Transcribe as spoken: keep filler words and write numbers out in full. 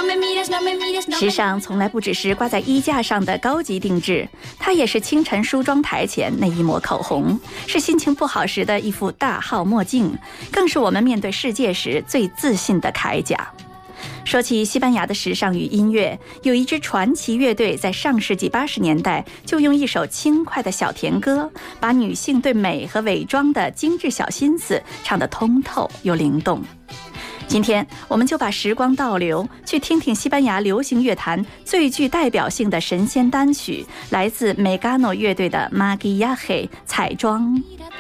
时尚从来不只是挂在衣架上的高级定制，它也是清晨梳妆台前那一抹口红，是心情不好时的一副大号墨镜，更是我们面对世界时最自信的铠甲。说起西班牙的时尚与音乐，有一支传奇乐队在上世纪八十年代就用一首轻快的小甜歌，把女性对美和伪装的精致小心思唱得通透又灵动。今天我们就把时光倒流，去听听西班牙流行乐坛最具代表性的神仙单曲，来自 Megano 乐队的 Maquillaje 彩妆。